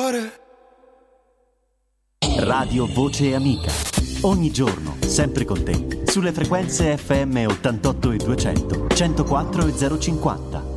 cuore. Radio Voce Amica. Ogni giorno, sempre con te, sulle frequenze FM 88 e 200, 104 e 050.